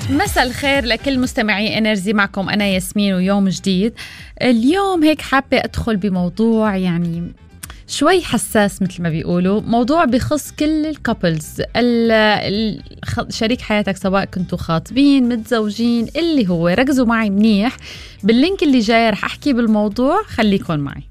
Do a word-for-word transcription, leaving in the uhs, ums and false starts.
مساء الخير لكل مستمعي انرجي، معكم أنا ياسمين ويوم جديد. اليوم هيك حابة أدخل بموضوع يعني شوي حساس مثل ما بيقولوا، موضوع بخص كل الكابلز، شريك حياتك سواء كنتوا خاطبين متزوجين، اللي هو ركزوا معي منيح باللينك اللي جاي رح أحكي بالموضوع، خليكن معي.